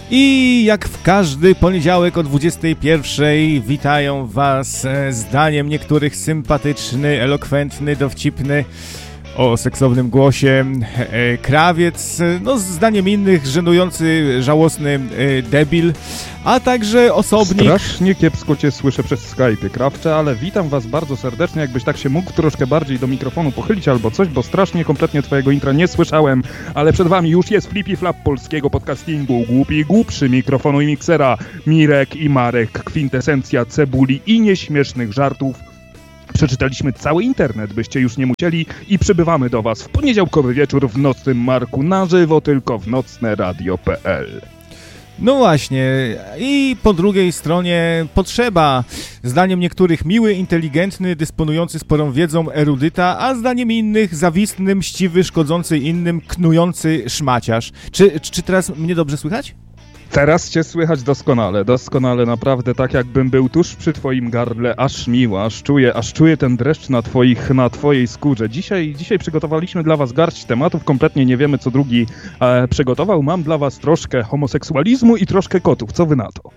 I jak w każdy poniedziałek o 21:00 witają Was zdaniem niektórych sympatyczny, elokwentny, dowcipny, o seksownym głosie krawiec, no zdaniem innych żenujący, żałosny debil, a także osobnik. Strasznie kiepsko Cię słyszę przez Skype'ie, Krawcze, ale witam Was bardzo serdecznie, jakbyś tak się mógł troszkę bardziej do mikrofonu pochylić albo coś, bo strasznie kompletnie Twojego intra nie słyszałem, ale przed Wami już jest Flippy Flap polskiego podcastingu, głupi i głupszy mikrofonu i miksera, Mirek i Marek, kwintesencja cebuli i nieśmiesznych żartów. Przeczytaliśmy cały internet, byście już nie musieli i przybywamy do Was w poniedziałkowy wieczór w Nocnym Marku na żywo, tylko w nocneradio.pl. No właśnie, i po drugiej stronie potrzeba, zdaniem niektórych miły, inteligentny, dysponujący sporą wiedzą erudyta, a zdaniem innych zawistny, mściwy, szkodzący innym, knujący szmaciarz. Czy teraz mnie dobrze słychać? Teraz Cię słychać doskonale, naprawdę tak jakbym był tuż przy Twoim gardle, aż miło, aż czuję ten dreszcz na Twojej skórze. Dzisiaj przygotowaliśmy dla Was garść tematów, kompletnie nie wiemy co drugi przygotował. Mam dla Was troszkę homoseksualizmu i troszkę kotów, co Wy na to?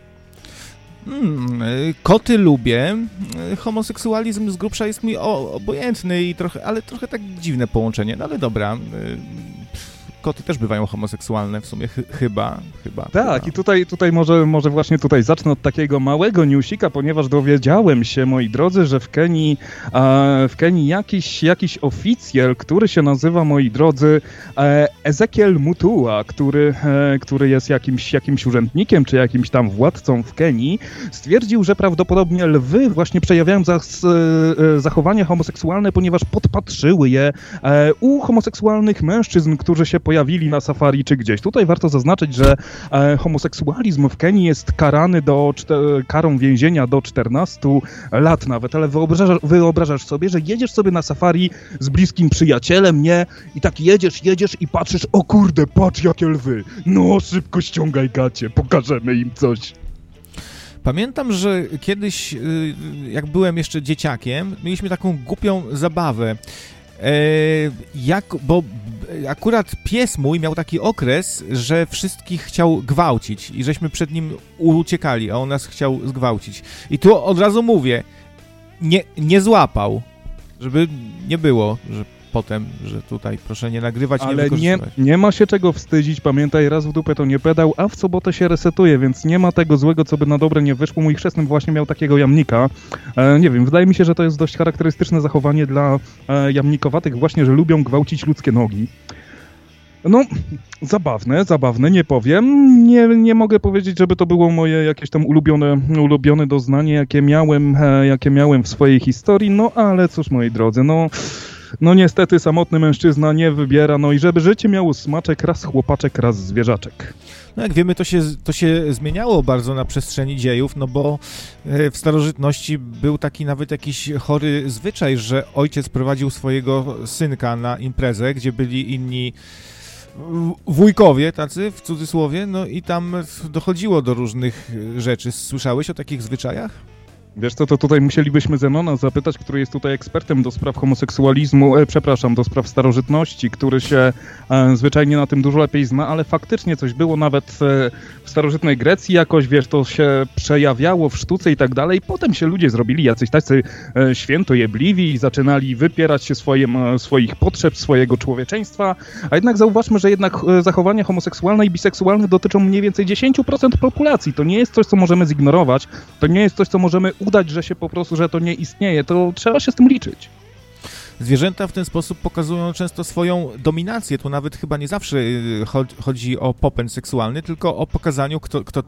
Koty lubię, homoseksualizm z grubsza jest mi obojętny i trochę tak dziwne połączenie, no ale dobra. Koty też bywają homoseksualne w sumie, chyba. Tak, chyba. I tutaj może właśnie tutaj zacznę od takiego małego newsika, ponieważ dowiedziałem się, moi drodzy, że w Kenii jakiś oficjel, który się nazywa, moi drodzy, Ezekiel Mutua, który jest jakimś urzędnikiem, czy jakimś tam władcą w Kenii, stwierdził, że prawdopodobnie lwy właśnie przejawiają zachowania homoseksualne, ponieważ podpatrzyły je u homoseksualnych mężczyzn, którzy się pojawili na safari czy gdzieś. Tutaj warto zaznaczyć, że homoseksualizm w Kenii jest karany karą więzienia do 14 lat nawet, ale wyobrażasz sobie, że jedziesz sobie na safari z bliskim przyjacielem, nie? I tak jedziesz i patrzysz, o kurde, patrz jakie lwy, no szybko ściągaj gacie, pokażemy im coś. Pamiętam, że kiedyś, jak byłem jeszcze dzieciakiem, mieliśmy taką głupią zabawę. Bo akurat pies mój miał taki okres, że wszystkich chciał gwałcić i żeśmy przed nim uciekali, a on nas chciał zgwałcić. I tu od razu mówię, nie złapał, żeby nie było, że potem, że tutaj proszę nie nagrywać, nie wykorzystywać. Ale nie ma się czego wstydzić, pamiętaj, raz w dupę to nie pedał, a w sobotę się resetuje, więc nie ma tego złego, co by na dobre nie wyszło. Mój chrzestny właśnie miał takiego jamnika. Nie wiem, wydaje mi się, że to jest dość charakterystyczne zachowanie dla jamnikowatych właśnie, że lubią gwałcić ludzkie nogi. No, zabawne, nie powiem. Nie mogę powiedzieć, żeby to było moje jakieś tam ulubione doznanie, jakie miałem w swojej historii, no ale cóż, moi drodzy, no niestety samotny mężczyzna nie wybiera, no i żeby życie miało smaczek, raz chłopaczek, raz zwierzaczek. No jak wiemy, to się zmieniało bardzo na przestrzeni dziejów, no bo w starożytności był taki nawet jakiś chory zwyczaj, że ojciec prowadził swojego synka na imprezę, gdzie byli inni wujkowie, tacy w cudzysłowie, no i tam dochodziło do różnych rzeczy. Słyszałeś o takich zwyczajach? Wiesz co, to tutaj musielibyśmy Zenona zapytać, który jest tutaj ekspertem do spraw homoseksualizmu, do spraw starożytności, który się zwyczajnie na tym dużo lepiej zna, ale faktycznie coś było nawet w starożytnej Grecji jakoś, wiesz, to się przejawiało w sztuce i tak dalej. Potem się ludzie zrobili jacyś tacy świętojebliwi i zaczynali wypierać się swoich potrzeb, swojego człowieczeństwa, a jednak zauważmy, że jednak zachowania homoseksualne i biseksualne dotyczą mniej więcej 10% populacji. To nie jest coś, co możemy zignorować, to nie jest coś, co możemy udać, że się po prostu, że to nie istnieje, to trzeba się z tym liczyć. Zwierzęta w ten sposób pokazują często swoją dominację. Tu nawet chyba nie zawsze chodzi o popęd seksualny, tylko o pokazaniu, kto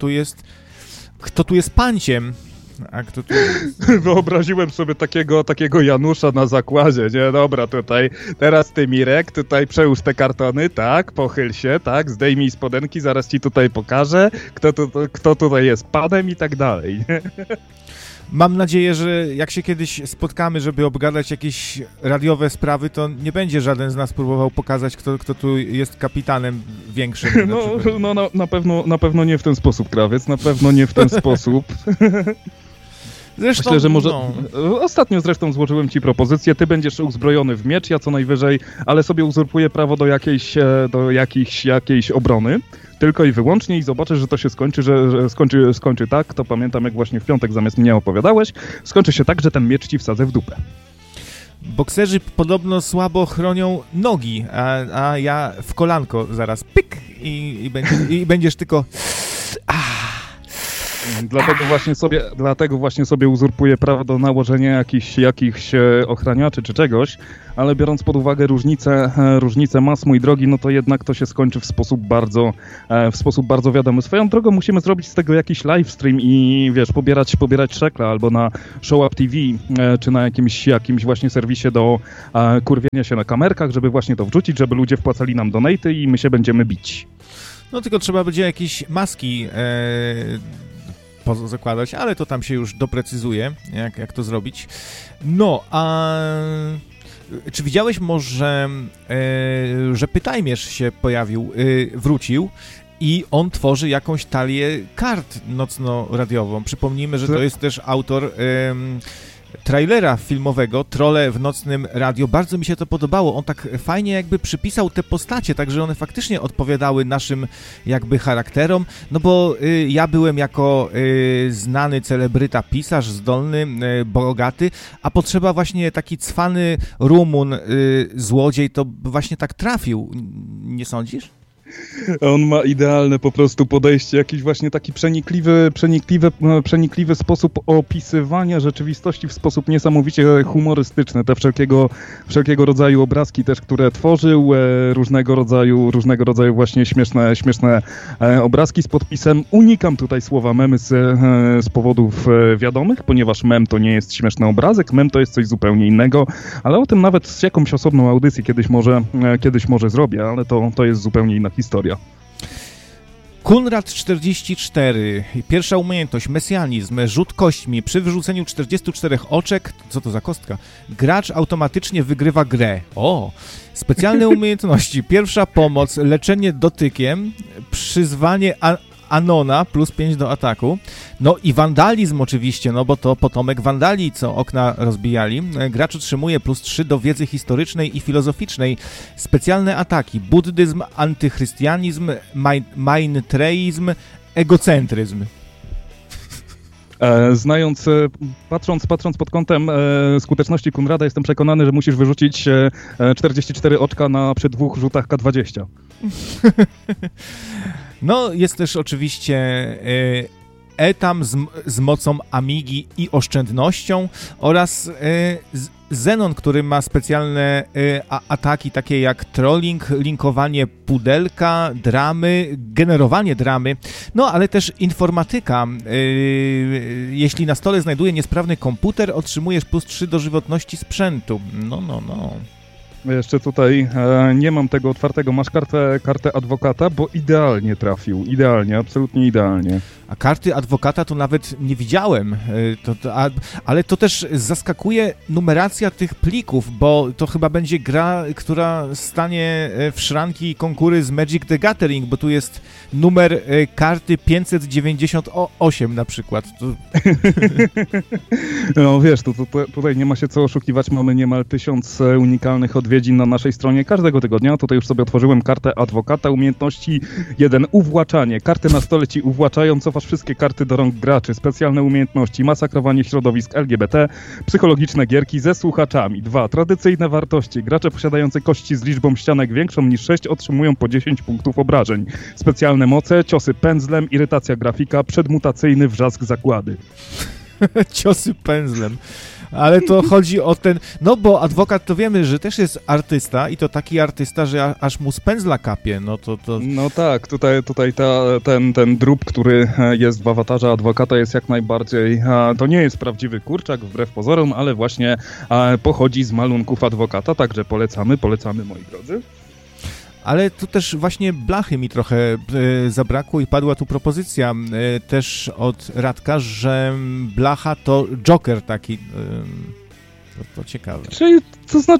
tu jest panciem. A kto tu jest? Wyobraziłem sobie takiego Janusza na zakładzie, nie? Dobra, tutaj, teraz ty, Mirek, tutaj przełóż te kartony, tak, pochyl się, tak, zdejmij spodenki, zaraz ci tutaj pokażę, kto tutaj jest panem i tak dalej, nie? Mam nadzieję, że jak się kiedyś spotkamy, żeby obgadać jakieś radiowe sprawy, to nie będzie żaden z nas próbował pokazać, kto tu jest kapitanem większym. Na pewno nie w ten sposób, krawiec, na pewno nie w ten sposób. Zresztą, myślę, że może... Ostatnio zresztą złożyłem ci propozycję, ty będziesz uzbrojony w miecz, ja co najwyżej, ale sobie uzurpuję prawo do jakiejś obrony. Tylko i wyłącznie i zobaczysz, że to się skończy, że skończy tak, to pamiętam jak właśnie w piątek zamiast mnie opowiadałeś, skończy się tak, że ten miecz ci wsadzę w dupę. Bokserzy podobno słabo chronią nogi, a ja w kolanko zaraz pyk i będziesz tylko... Dlatego właśnie sobie uzurpuję prawo do nałożenia jakichś ochraniaczy czy czegoś, ale biorąc pod uwagę różnice mas, mój drogi, no to jednak to się skończy w sposób bardzo wiadomy. Swoją drogą musimy zrobić z tego jakiś livestream i wiesz, pobierać szekle albo na Show Up TV czy na jakimś właśnie serwisie do kurwienia się na kamerkach, żeby właśnie to wrzucić, żeby ludzie wpłacali nam donaty i my się będziemy bić. No tylko trzeba będzie jakieś maski zakładać, ale to tam się już doprecyzuje, jak to zrobić. No, a czy widziałeś może, że Pytajmierz się pojawił, wrócił i on tworzy jakąś talię kart nocno-radiową. Przypomnijmy, że to jest też autor trailera filmowego Trolle w nocnym radio. Bardzo mi się to podobało. On tak fajnie jakby przypisał te postacie, tak że one faktycznie odpowiadały naszym jakby charakterom, no bo ja byłem jako znany celebryta, pisarz, zdolny, bogaty, a potrzeba właśnie taki cwany Rumun, złodziej, to właśnie tak trafił. Nie sądzisz? On ma idealne po prostu podejście, jakiś właśnie taki przenikliwy sposób opisywania rzeczywistości w sposób niesamowicie humorystyczny. Te wszelkiego rodzaju obrazki też, które tworzył, różnego rodzaju właśnie śmieszne obrazki z podpisem. Unikam tutaj słowa memy z powodów wiadomych, ponieważ mem to nie jest śmieszny obrazek, mem to jest coś zupełnie innego, ale o tym nawet z jakąś osobną audycję kiedyś może zrobię, ale to jest zupełnie inna historia. Kunrad 44. Pierwsza umiejętność, mesjanizm, rzut kośćmi. Przy wyrzuceniu 44 oczek, co to za kostka? Gracz automatycznie wygrywa grę. O! Specjalne umiejętności. Pierwsza pomoc, leczenie dotykiem, przyzwanie Anona, plus 5 do ataku. No i wandalizm oczywiście, no bo to potomek wandali, co okna rozbijali. Gracz otrzymuje plus 3 do wiedzy historycznej i filozoficznej. Specjalne ataki, buddyzm, antychrystianizm, maintreizm, egocentryzm. Patrząc pod kątem skuteczności Kunrada, jestem przekonany, że musisz wyrzucić 44 oczka przy 2 rzutach K20. No, jest też oczywiście Etam z mocą Amigi i oszczędnością oraz Zenon, który ma specjalne ataki takie jak trolling, linkowanie pudelka, dramy, generowanie dramy, no ale też informatyka. Jeśli na stole znajduje niesprawny komputer, otrzymujesz plus 3 do żywotności sprzętu. No. Jeszcze tutaj nie mam tego otwartego. Masz kartę adwokata, bo idealnie trafił. Idealnie, absolutnie idealnie. A karty adwokata to nawet nie widziałem, ale to też zaskakuje numeracja tych plików, bo to chyba będzie gra, która stanie w szranki konkury z Magic the Gathering, bo tu jest numer karty 598 na przykład. No wiesz, tutaj nie ma się co oszukiwać, mamy niemal 1000 unikalnych odwiedzin na naszej stronie każdego tygodnia. Tutaj już sobie otworzyłem kartę adwokata, umiejętności 1, uwłaczanie. Karty na stole ci uwłaczają, cofasz wszystkie karty do rąk graczy, specjalne umiejętności, masakrowanie środowisk LGBT, psychologiczne gierki ze słuchaczami. 2, tradycyjne wartości. Gracze posiadający kości z liczbą ścianek większą niż 6 otrzymują po 10 punktów obrażeń. Specjalne moce, ciosy pędzlem, irytacja grafika, przedmutacyjny wrzask zakłady. Ciosy pędzlem. Ale to chodzi o ten... No bo adwokat to wiemy, że też jest artysta i to taki artysta, że aż mu z pędzla kapie. No to... No tak, tutaj ten drób, który jest w awatarze adwokata jest jak najbardziej... To nie jest prawdziwy kurczak, wbrew pozorom, ale właśnie pochodzi z malunków adwokata, także polecamy moi drodzy. Ale tu też właśnie blachy mi trochę zabrakło i padła tu propozycja też od Radka, że blacha to Joker taki. To ciekawe.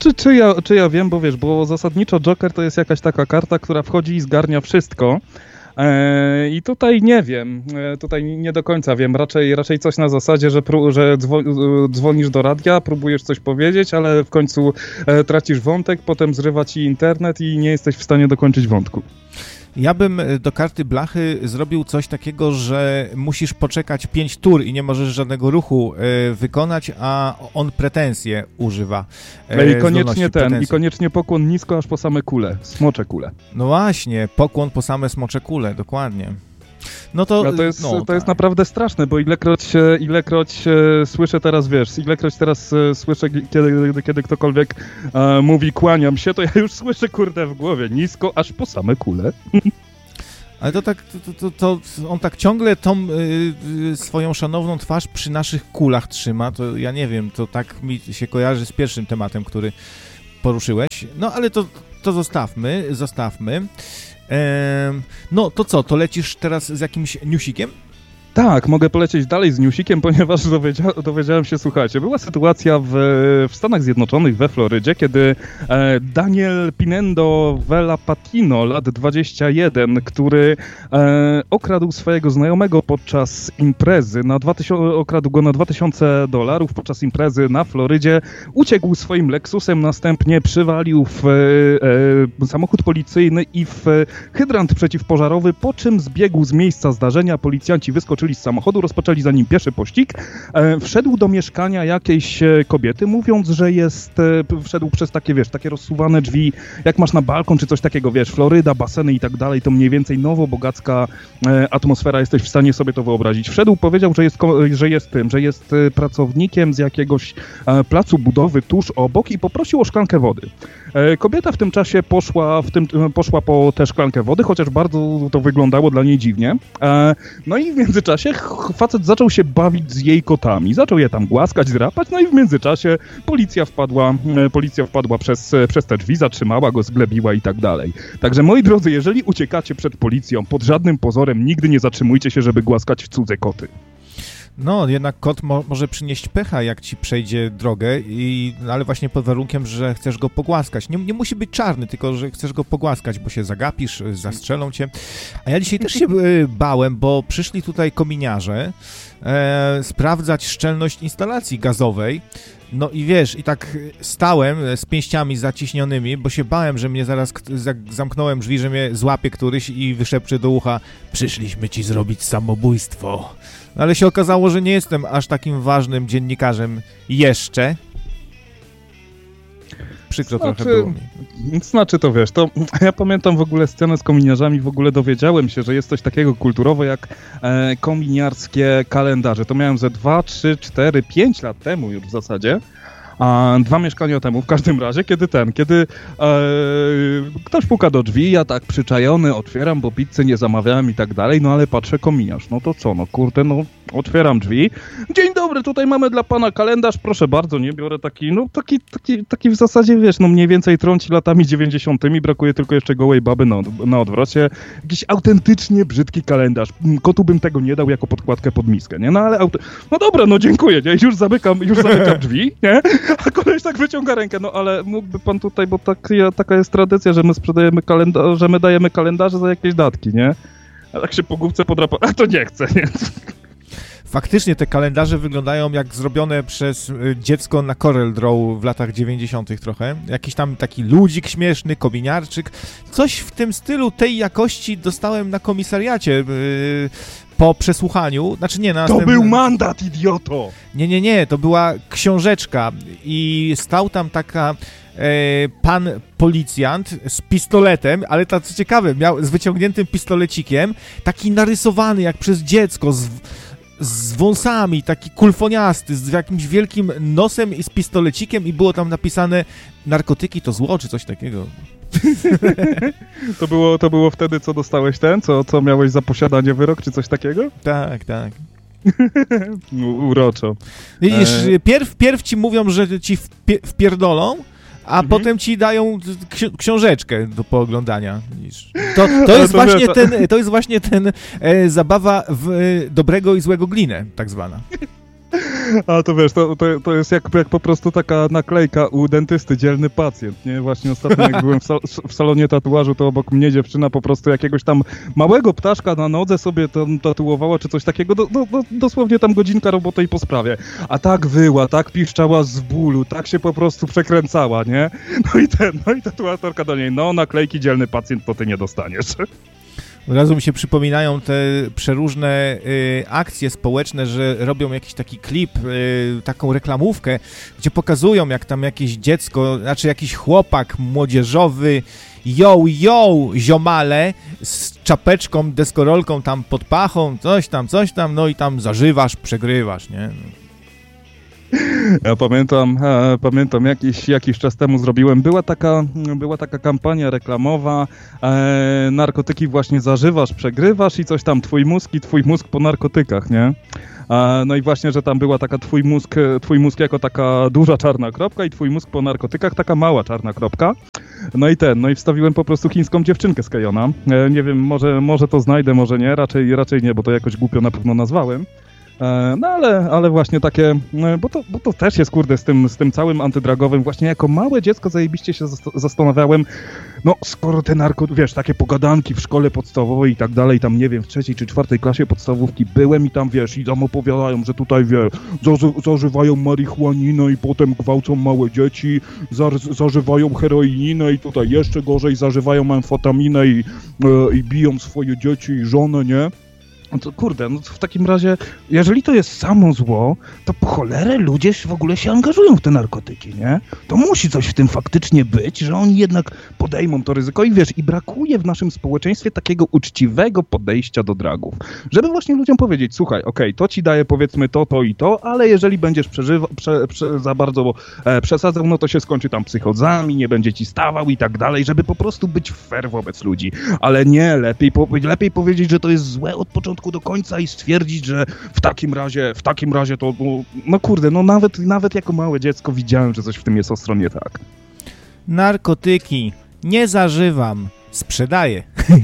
Czy ja wiem, bo wiesz, bo zasadniczo Joker to jest jakaś taka karta, która wchodzi i zgarnia wszystko, I tutaj nie wiem, tutaj nie do końca wiem, raczej coś na zasadzie, że dzwonisz do radia, próbujesz coś powiedzieć, ale w końcu tracisz wątek, potem zrywa ci internet i nie jesteś w stanie dokończyć wątku. Ja bym do karty blachy zrobił coś takiego, że musisz poczekać 5 tur i nie możesz żadnego ruchu wykonać, a on pretensje używa. I koniecznie pokłon nisko aż po same kule, smocze kule. No właśnie, pokłon po same smocze kule, dokładnie. No to jest naprawdę straszne, bo ilekroć słyszę teraz, ilekroć teraz słyszę, kiedy ktokolwiek mówi kłaniam się, to ja już słyszę, kurde, w głowie nisko, aż po same kule. Ale to on tak ciągle tą swoją szanowną twarz przy naszych kulach trzyma, to ja nie wiem, to tak mi się kojarzy z pierwszym tematem, który poruszyłeś. No ale to zostawmy. No to co, to lecisz teraz z jakimś newsikiem? Tak, mogę polecieć dalej z newsikiem, ponieważ dowiedziałem się, słuchajcie, była sytuacja w Stanach Zjednoczonych, we Florydzie, kiedy Daniel Pinendo Velapatino, lat 21, który okradł swojego znajomego podczas imprezy, okradł go na $2000 podczas imprezy na Florydzie, uciekł swoim Lexusem, następnie przywalił w samochód policyjny i w hydrant przeciwpożarowy, po czym zbiegł z miejsca zdarzenia. Policjanci wyskoczyli z samochodu, rozpoczęli za nim pieszy pościg. Wszedł do mieszkania jakiejś kobiety, mówiąc, że wszedł przez takie rozsuwane drzwi, jak masz na balkon, czy coś takiego, Floryda, baseny i tak dalej, to mniej więcej nowobogacka atmosfera, jesteś w stanie sobie to wyobrazić. Wszedł, powiedział, że jest pracownikiem z jakiegoś placu budowy tuż obok i poprosił o szklankę wody. Kobieta w tym czasie poszła po tę szklankę wody, chociaż bardzo to wyglądało dla niej dziwnie. No i w międzyczasie facet zaczął się bawić z jej kotami. Zaczął je tam głaskać, drapać, no i w międzyczasie policja wpadła przez te drzwi, zatrzymała go, zglebiła i tak dalej. Także moi drodzy, jeżeli uciekacie przed policją, pod żadnym pozorem nigdy nie zatrzymujcie się, żeby głaskać cudze koty. No, jednak kot może przynieść pecha, jak ci przejdzie drogę, ale właśnie pod warunkiem, że chcesz go pogłaskać. Nie musi być czarny, tylko że chcesz go pogłaskać, bo się zagapisz, zastrzelą cię. A ja dzisiaj też się bałem, bo przyszli tutaj kominiarze sprawdzać szczelność instalacji gazowej. No i i tak stałem z pięściami zaciśnionymi, bo się bałem, że mnie zaraz zamknąłem drzwi, że mnie złapie któryś i wyszepcze do ucha: przyszliśmy ci zrobić samobójstwo. No ale się okazało, że nie jestem aż takim ważnym dziennikarzem jeszcze. Przykro trochę było mi. Znaczy to to ja pamiętam w ogóle scenę z kominiarzami, w ogóle dowiedziałem się, że jest coś takiego kulturowo jak kominiarskie kalendarze. To miałem ze 2, 3, 4, 5 lat temu już w zasadzie. 2 mieszkania temu, w każdym razie, kiedy ktoś puka do drzwi, ja tak przyczajony otwieram, bo pizzy nie zamawiałem i tak dalej, no ale patrzę, kominiarz, no to co, otwieram drzwi. Dzień dobry, tutaj mamy dla pana kalendarz, proszę bardzo, nie biorę taki w zasadzie, mniej więcej trąci latami 90., brakuje tylko jeszcze gołej baby na odwrocie. Jakiś autentycznie brzydki kalendarz. Kotu bym tego nie dał jako podkładkę pod miskę, nie? No ale no dobra, dziękuję, nie? Już zamykam drzwi, nie? A koleś tak wyciąga rękę, no ale mógłby pan tutaj, bo taka jest tradycja, że my sprzedajemy że my dajemy kalendarze za jakieś datki, nie? A tak się po główce podrapa, a to nie chcę, nie? Faktycznie te kalendarze wyglądają jak zrobione przez dziecko na CorelDRAW w latach 90. trochę. Jakiś tam taki ludzik śmieszny, kominiarczyk. Coś w tym stylu, tej jakości dostałem na komisariacie po przesłuchaniu. Znaczy nie, To był mandat, idioto! Nie, to była książeczka i stał tam pan policjant z pistoletem, ale to co ciekawe, miał z wyciągniętym pistolecikiem, taki narysowany jak przez dziecko, z wąsami, taki kulfoniasty, z jakimś wielkim nosem i z pistolecikiem i było tam napisane: narkotyki to zło, czy coś takiego. To było wtedy, co dostałeś co miałeś za posiadanie wyrok, czy coś takiego? Tak. Uroczo. Widzisz, pierw ci mówią, że ci wpierdolą, a potem ci dają książeczkę do pooglądania. To jest właśnie ten zabawa w dobrego i złego glinę, tak zwana. A to wiesz, to jest jak po prostu taka naklejka u dentysty, dzielny pacjent, nie? Właśnie ostatnio jak byłem w salonie tatuażu, to obok mnie dziewczyna po prostu jakiegoś tam małego ptaszka na nodze sobie tam tatuowała, czy coś takiego, dosłownie tam godzinka roboty i po sprawie. A tak wyła, tak piszczała z bólu, tak się po prostu przekręcała, nie? No i tatuatorka do niej, no naklejki dzielny pacjent to ty nie dostaniesz. Od razu mi się przypominają te przeróżne akcje społeczne, że robią jakiś taki klip, taką reklamówkę, gdzie pokazują, jak tam jakieś dziecko, znaczy jakiś chłopak młodzieżowy, ziomale, z czapeczką, deskorolką tam pod pachą, coś tam, no i tam zażywasz, przegrywasz, nie? Ja pamiętam jakiś czas temu zrobiłem, była taka kampania reklamowa, narkotyki właśnie zażywasz, przegrywasz i coś tam, twój mózg po narkotykach, nie? No i właśnie, że tam była taka twój mózg jako taka duża czarna kropka i twój mózg po narkotykach taka mała czarna kropka. No i wstawiłem po prostu chińską dziewczynkę z Kejona. Nie wiem, może to znajdę, może nie, raczej nie, bo to jakoś głupio na pewno nazwałem. No ale właśnie takie, bo to też jest, kurde, z tym całym antydragowym, właśnie jako małe dziecko zajebiście się zastanawiałem, no skoro te wiesz, takie pogadanki w szkole podstawowej i tak dalej, tam nie wiem, w 3. czy 4. klasie podstawówki byłem i tam, wiesz, i tam opowiadają, że tutaj, wiesz, zażywają marihuaninę i potem gwałcą małe dzieci, zażywają heroininę i tutaj jeszcze gorzej, zażywają amfetaminę i biją swoje dzieci i żonę, nie? No to kurde, no to w takim razie, jeżeli to jest samo zło, to po cholerę ludzie w ogóle się angażują w te narkotyki, nie? To musi coś w tym faktycznie być, że oni jednak podejmą to ryzyko i wiesz, i brakuje w naszym społeczeństwie takiego uczciwego podejścia do dragów. Żeby właśnie ludziom powiedzieć, słuchaj, okej, to ci daje powiedzmy to i to, ale jeżeli będziesz za bardzo przesadzał, no to się skończy tam psychozami, nie będzie ci stawał i tak dalej, żeby po prostu być fair wobec ludzi. Ale nie, lepiej powiedzieć, że to jest złe od początku do końca i stwierdzić, że w takim razie to, no kurde, no nawet jako małe dziecko widziałem, że coś w tym jest ostro nie tak. Narkotyki. Nie zażywam. Sprzedaję.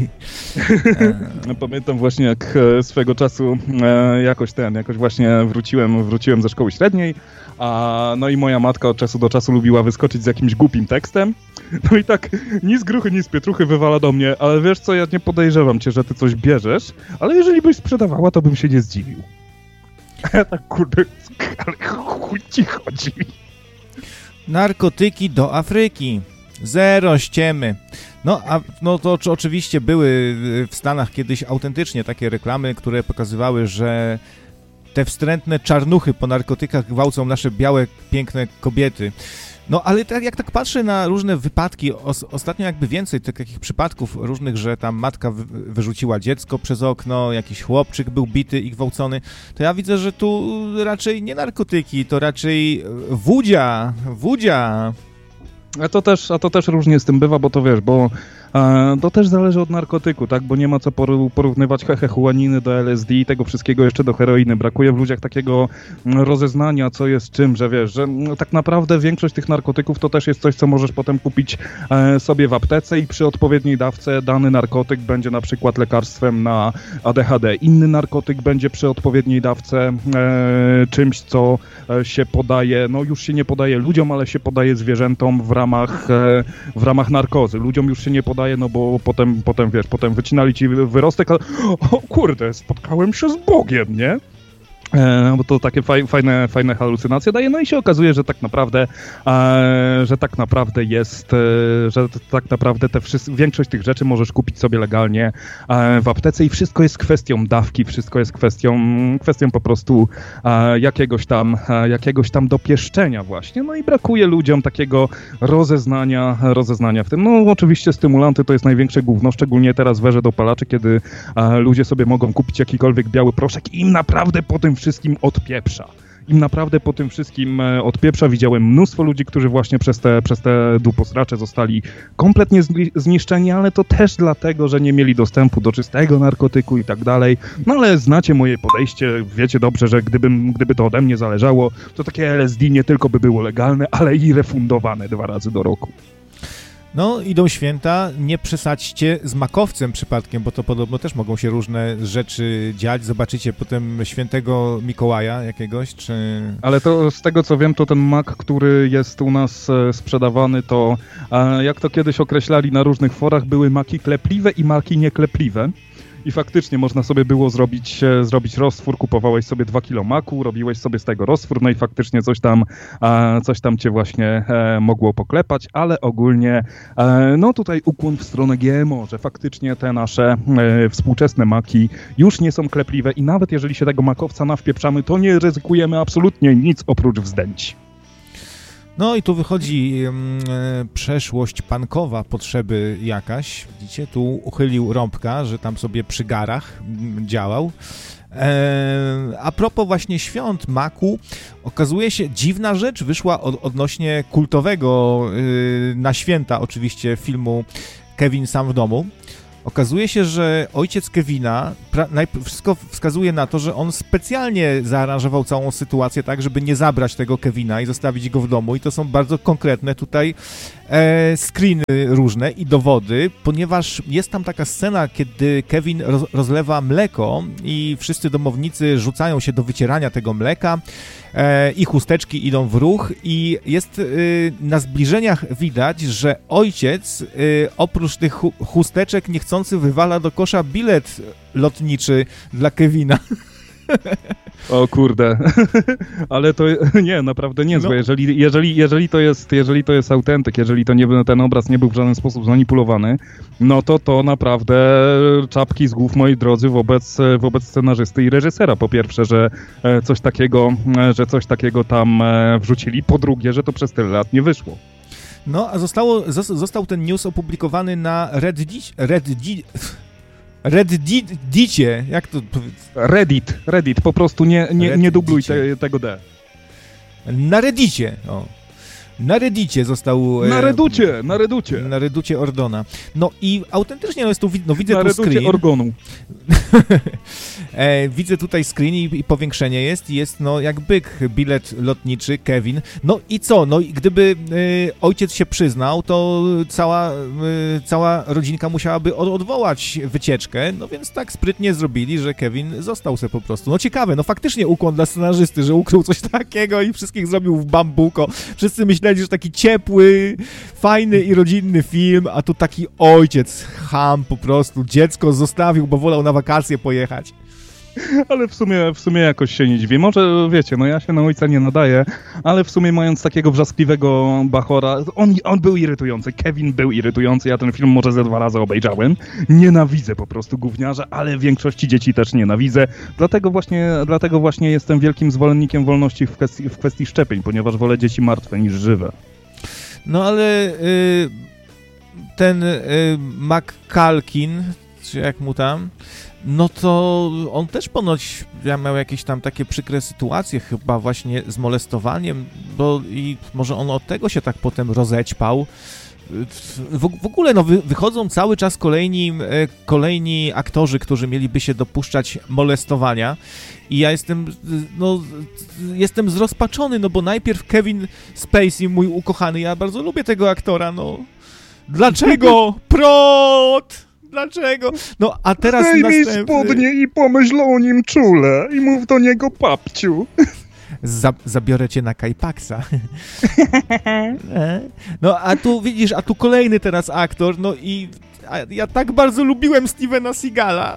Pamiętam właśnie, jak swego czasu jakoś właśnie wróciłem ze szkoły średniej, no i moja matka od czasu do czasu lubiła wyskoczyć z jakimś głupim tekstem. No i tak ni z gruchy, ni z pietruchy wywala do mnie, ale wiesz co, ja nie podejrzewam cię, że ty coś bierzesz, ale jeżeli byś sprzedawała, to bym się nie zdziwił. A ja tak, kurde, ale chuj ci chodzi. Narkotyki do Afryki. Zero ściemy. No to oczywiście były w Stanach kiedyś autentycznie takie reklamy, które pokazywały, że te wstrętne czarnuchy po narkotykach gwałcą nasze białe, piękne kobiety. No ale tak, jak tak patrzę na różne wypadki, ostatnio jakby więcej takich przypadków różnych, że tam matka wyrzuciła dziecko przez okno, jakiś chłopczyk był bity i gwałcony, to ja widzę, że tu raczej nie narkotyki, to raczej wódzia. A to też różnie z tym bywa, bo to wiesz, bo to też zależy od narkotyku, tak, bo nie ma co porównywać hechuaniny do LSD i tego wszystkiego jeszcze do heroiny. Brakuje w ludziach takiego rozeznania, co jest czym, że wiesz, że tak naprawdę większość tych narkotyków to też jest coś, co możesz potem kupić sobie w aptece i przy odpowiedniej dawce dany narkotyk będzie na przykład lekarstwem na ADHD. Inny narkotyk będzie przy odpowiedniej dawce czymś, co się podaje, no już się nie podaje ludziom, ale się podaje zwierzętom w ramach narkozy. Ludziom już się nie podaje, no bo potem wycinali ci wyrostek, ale o kurde, spotkałem się z Bogiem, nie? Bo to takie fajne halucynacje daje, no i się okazuje, że tak naprawdę większość tych rzeczy możesz kupić sobie legalnie w aptece i wszystko jest kwestią dawki, wszystko jest kwestią po prostu jakiegoś tam dopieszczenia właśnie, no i brakuje ludziom takiego rozeznania w tym. No oczywiście stymulanty to jest największe gówno, szczególnie teraz w erze dopalaczy, kiedy ludzie sobie mogą kupić jakikolwiek biały proszek i im naprawdę po tym wszystkim odpieprza. Widziałem mnóstwo ludzi, którzy właśnie przez te duposracze zostali kompletnie zniszczeni, ale to też dlatego, że nie mieli dostępu do czystego narkotyku i tak dalej. No ale znacie moje podejście, wiecie dobrze, że gdyby to ode mnie zależało, to takie LSD nie tylko by było legalne, ale i refundowane 2 razy do roku. No, idą święta, nie przesadźcie z makowcem przypadkiem, bo to podobno też mogą się różne rzeczy dziać. Zobaczycie potem świętego Mikołaja jakiegoś, czy... Ale to z tego co wiem, to ten mak, który jest u nas sprzedawany, to jak to kiedyś określali na różnych forach, były maki klepliwe i maki nieklepliwe. I faktycznie można sobie było zrobić roztwór, kupowałeś sobie 2 kilo maku, robiłeś sobie z tego roztwór, no i faktycznie coś tam cię właśnie mogło poklepać, ale ogólnie no tutaj ukłon w stronę GMO, że faktycznie te nasze współczesne maki już nie są klepliwe i nawet jeżeli się tego makowca nawpieprzamy, to nie ryzykujemy absolutnie nic oprócz wzdęć. No i tu wychodzi przeszłość punkowa, potrzeby jakaś. Widzicie, tu uchylił rąbka, że tam sobie przy garach działał. A propos właśnie świąt maku, okazuje się, dziwna rzecz wyszła odnośnie kultowego na święta oczywiście filmu Kevin sam w domu. Okazuje się, że ojciec Kevina, wszystko wskazuje na to, że on specjalnie zaaranżował całą sytuację tak, żeby nie zabrać tego Kevina i zostawić go w domu. I to są bardzo konkretne tutaj screeny różne i dowody, ponieważ jest tam taka scena, kiedy Kevin rozlewa mleko i wszyscy domownicy rzucają się do wycierania tego mleka i chusteczki idą w ruch i jest na zbliżeniach widać, że ojciec oprócz tych chusteczek niechcący wywala do kosza bilet lotniczy dla Kevina. O kurde, ale to nie, naprawdę niezłe. No. Jeżeli to jest autentyk, jeżeli ten obraz nie był w żaden sposób zmanipulowany, no to naprawdę czapki z głów, moi drodzy, wobec scenarzysty i reżysera. Po pierwsze, że coś takiego tam wrzucili, po drugie, że to przez tyle lat nie wyszło. No, a został ten news opublikowany na Reddicie, jak to powiedzieć? Reddit, po prostu nie dubluj tego D. Na Reddicie, o. Na Reddicie został... Na Reducie. Na Reducie Ordona. No i autentycznie widzę tu screen. Na Orgonu. Widzę tutaj screen i powiększenie jest jak byk bilet lotniczy Kevin. No i co? No i gdyby ojciec się przyznał, to cała rodzinka musiałaby odwołać wycieczkę, no więc tak sprytnie zrobili, że Kevin został se po prostu. No ciekawe, no faktycznie ukłon dla scenarzysty, że ukrył coś takiego i wszystkich zrobił w bambuko. Wszyscy myśleli, że taki ciepły, fajny i rodzinny film, a tu taki ojciec cham po prostu, dziecko zostawił, bo wolał na wakacje pojechać. Ale w sumie jakoś się nie dziwię. Może wiecie, no ja się na ojca nie nadaję, ale w sumie mając takiego wrzaskliwego bachora, on był irytujący, Kevin był irytujący, ja ten film może ze 2 razy obejrzałem. Nienawidzę po prostu gówniarza, ale większości dzieci też nienawidzę. Dlatego właśnie jestem wielkim zwolennikiem wolności w kwestii szczepień, ponieważ wolę dzieci martwe niż żywe. No ale ten McCalkin, czy jak mu tam, no to on też ponoć miał jakieś tam takie przykre sytuacje, chyba właśnie z molestowaniem, bo i może on od tego się tak potem rozećpał. W ogóle wychodzą cały czas kolejni aktorzy, którzy mieliby się dopuszczać molestowania i ja jestem zrozpaczony, no bo najpierw Kevin Spacey, mój ukochany, ja bardzo lubię tego aktora, no. Dlaczego? Prot! Dlaczego? No, a teraz zdejmij spodnie i pomyśl o nim czule i mów do niego papciu. Zabiorę cię na Kajpaksa. No, a tu widzisz, a tu kolejny teraz aktor, no i ja tak bardzo lubiłem Stevena Seagala.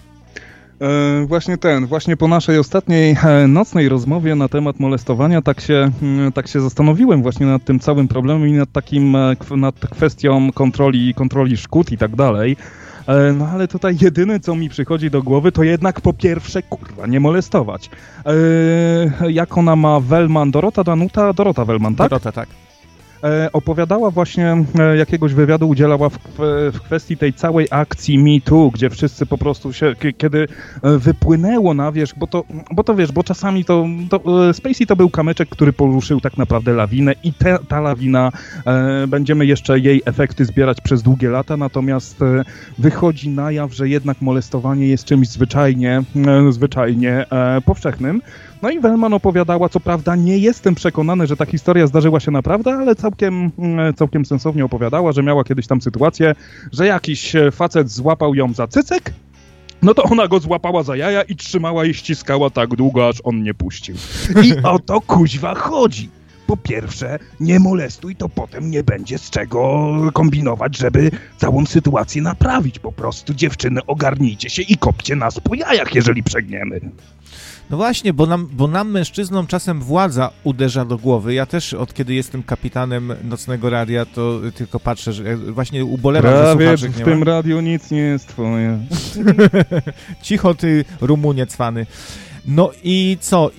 Właśnie po naszej ostatniej nocnej rozmowie na temat molestowania tak się zastanowiłem właśnie nad tym całym problemem i nad kwestią kontroli szkód i tak dalej. No ale tutaj jedyne, co mi przychodzi do głowy, to jednak po pierwsze, nie molestować. Jak ona ma Wellman, Dorota Wellman, tak? Dorota, tak. Opowiadała właśnie, jakiegoś wywiadu udzielała w kwestii tej całej akcji Me Too, gdzie wszyscy po prostu się, kiedy wypłynęło na wierzch, bo czasami to Spacey to był kamyczek, który poruszył tak naprawdę lawinę i ta lawina, będziemy jeszcze jej efekty zbierać przez długie lata, natomiast wychodzi na jaw, że jednak molestowanie jest czymś zwyczajnie powszechnym. No i Wellman opowiadała, co prawda nie jestem przekonany, że ta historia zdarzyła się naprawdę, ale całkiem sensownie opowiadała, że miała kiedyś tam sytuację, że jakiś facet złapał ją za cycek, no to ona go złapała za jaja i trzymała i ściskała tak długo, aż on nie puścił. I o to kuźwa chodzi. Po pierwsze, nie molestuj, to potem nie będzie z czego kombinować, żeby całą sytuację naprawić. Po prostu, dziewczyny, ogarnijcie się i kopcie nas po jajach, jeżeli przegniemy. No właśnie, bo nam mężczyznom czasem władza uderza do głowy. Ja też od kiedy jestem kapitanem nocnego radia, to tylko patrzę, że właśnie ubolewam, że słuchaczek nie ma. W tym radiu nic nie jest twoje. Cicho ty, Rumunie cwany. No i co?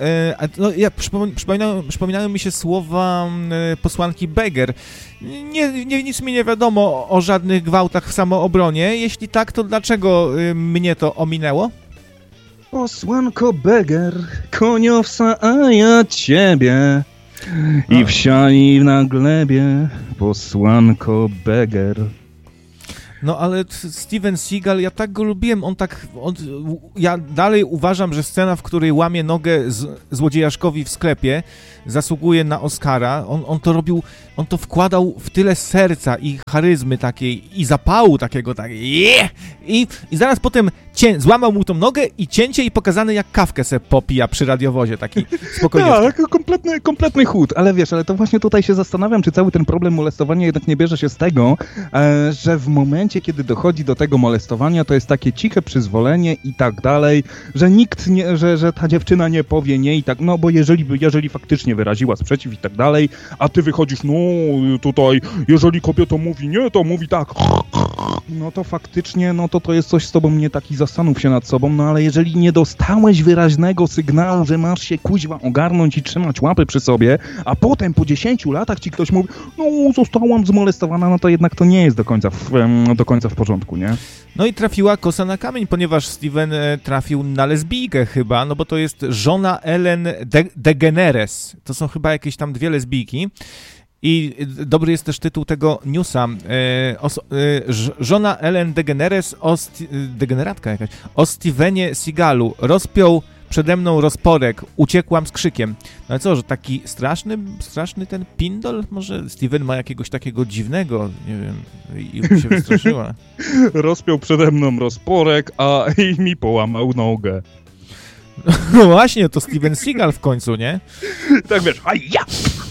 Przypominają mi się słowa posłanki Beger. Nic mi nie wiadomo o żadnych gwałtach w samoobronie. Jeśli tak, to dlaczego mnie to ominęło? Posłanko Beger, koniowca, a ja ciebie. I wsiani na glebie, posłanko Beger. No ale Steven Seagal, ja tak go lubiłem, ja dalej uważam, że scena, w której łamie nogę złodziejaszkowi w sklepie, zasługuje na Oscara. On to robił, on to wkładał w tyle serca i charyzmy takiej, i zapału takiego, i zaraz potem złamał mu tą nogę i cięcie i pokazane, jak kawkę se popija przy radiowozie, taki spokojnie. Tak, kompletny chód, ale wiesz, ale to właśnie tutaj się zastanawiam, czy cały ten problem molestowania jednak nie bierze się z tego, że w momencie, kiedy dochodzi do tego molestowania, to jest takie ciche przyzwolenie i tak dalej, że nikt nie, że ta dziewczyna nie powie nie i tak, no bo jeżeli faktycznie wyraziła sprzeciw i tak dalej, a ty wychodzisz, no tutaj, jeżeli kobieta mówi nie, to mówi tak, no to faktycznie, no to jest coś z tobą nie taki, zastanów się nad sobą, no ale jeżeli nie dostałeś wyraźnego sygnału, że masz się kuźwa ogarnąć i trzymać łapy przy sobie, a potem po 10 latach ci ktoś mówi, no zostałam zmolestowana, no to jednak to nie jest do końca w porządku, nie? No i trafiła kosa na kamień, ponieważ Steven trafił na lesbijkę chyba, no bo to jest żona Ellen DeGeneres. To są chyba jakieś tam 2 lesbijki. I dobry jest też tytuł tego newsa. Żona Ellen DeGeneres degeneratka jakaś, o Stevenie Seagalu. Rozpiął przede mną rozporek, uciekłam z krzykiem. No ale co, że taki straszny ten pindol? Może Steven ma jakiegoś takiego dziwnego, nie wiem, i się wystraszyła. Rozpiął przede mną rozporek, a i mi połamał nogę. No właśnie, to Steven Seagal w końcu, nie? Tak wiesz, a ja!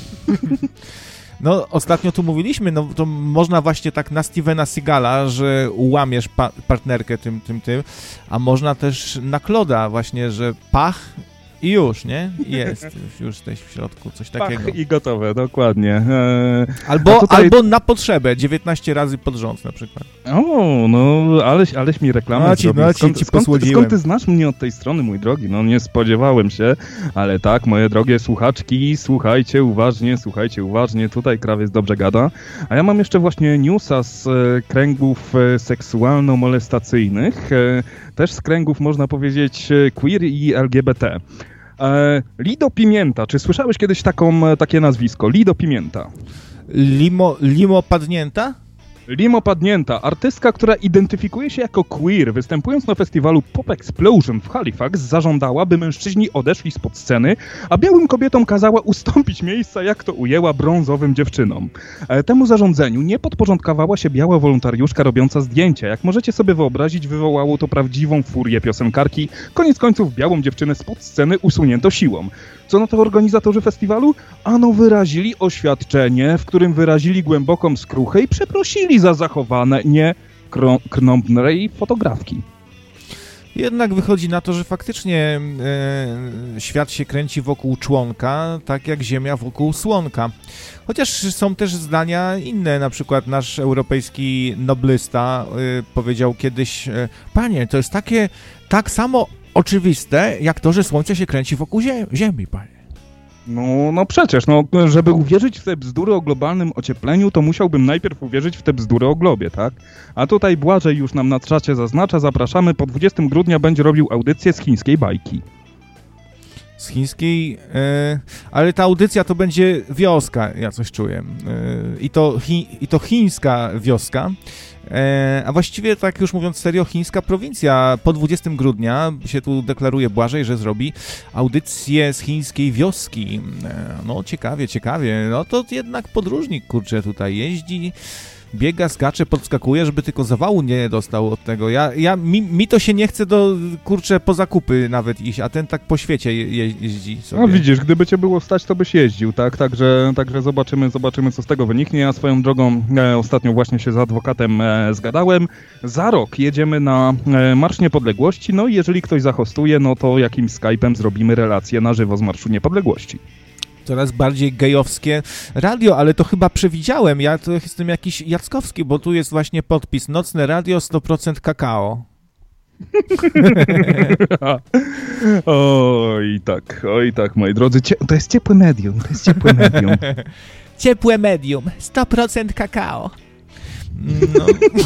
No, ostatnio tu mówiliśmy, no to można właśnie tak na Stevena Seagala, że ułamiesz partnerkę tym, a można też na Claude'a właśnie, że pach i już, nie? Już jesteś w środku, coś takiego. Pach i gotowe, dokładnie. Albo na potrzebę, 19 razy pod rząd na przykład. O, no, aleś mi reklamę zrobił. Skąd ty znasz mnie od tej strony, mój drogi? No, nie spodziewałem się, ale tak, moje drogie słuchaczki, słuchajcie uważnie, tutaj krawiec dobrze gada. A ja mam jeszcze właśnie newsa z kręgów seksualno-molestacyjnych, też z kręgów, można powiedzieć, queer i LGBT. Lido Pimienta, czy słyszałeś kiedyś takie nazwisko? Lido Pimienta. Limo Padnięta? Limo Padnięta, artystka, która identyfikuje się jako queer, występując na festiwalu Pop Explosion w Halifax, zażądała, by mężczyźni odeszli spod sceny, a białym kobietom kazała ustąpić miejsca, jak to ujęła, brązowym dziewczynom. Temu zarządzeniu nie podporządkowała się biała wolontariuszka robiąca zdjęcia. Jak możecie sobie wyobrazić, wywołało to prawdziwą furię piosenkarki. Koniec końców białą dziewczynę spod sceny usunięto siłą. Co na to organizatorzy festiwalu? Ano wyrazili oświadczenie, w którym wyrazili głęboką skruchę i przeprosili za zachowane krnąbnej fotografki. Jednak wychodzi na to, że faktycznie świat się kręci wokół członka, tak jak Ziemia wokół słonka. Chociaż są też zdania inne, na przykład nasz europejski noblysta powiedział kiedyś, panie, to jest tak samo oczywiste, jak to, że Słońce się kręci wokół Ziemi, panie. No przecież, żeby uwierzyć w te bzdury o globalnym ociepleniu, to musiałbym najpierw uwierzyć w te bzdury o globie, tak? A tutaj Błażej już nam na czacie zaznacza, zapraszamy, po 20 grudnia będzie robił audycję z chińskiej bajki. Z chińskiej, ale ta audycja to będzie wioska, ja coś czuję. I to chińska wioska. A właściwie, tak już mówiąc serio, chińska prowincja po 20 grudnia się tu deklaruje Błażej, że zrobi audycję z chińskiej wioski. No ciekawie, no to jednak podróżnik, kurczę, tutaj jeździ, biega, skacze, podskakuje, żeby tylko zawału nie dostał od tego. Mi to się nie chce kurczę, po zakupy nawet iść, a ten tak po świecie jeździ sobie. No widzisz, gdyby cię było stać, to byś jeździł, tak? Także zobaczymy, co z tego wyniknie. Ja swoją drogą ostatnio właśnie się z adwokatem zgadałem. Za rok jedziemy na Marsz Niepodległości, no i jeżeli ktoś zahostuje, no to jakimś Skype'em zrobimy relację na żywo z Marszu Niepodległości. Coraz bardziej gejowskie radio, ale to chyba przewidziałem. Ja to jestem jakiś Jackowski, bo tu jest właśnie podpis. Nocne radio 100% kakao. Oj tak, moi drodzy. To jest ciepłe medium. Ciepłe medium. 100% kakao. No.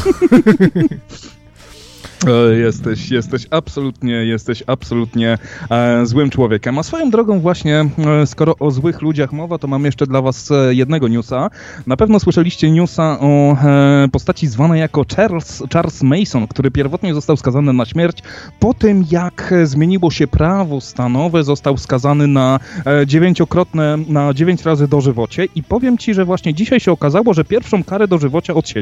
Jesteś absolutnie złym człowiekiem. A swoją drogą właśnie, skoro o złych ludziach mowa, to mam jeszcze dla was jednego newsa. Na pewno słyszeliście newsa o postaci zwanej jako Charles Mason, który pierwotnie został skazany na śmierć. Po tym, jak zmieniło się prawo stanowe, został skazany na 9 razy dożywocie i powiem ci, że właśnie dzisiaj się okazało, że pierwszą karę dożywocia odsiedzi.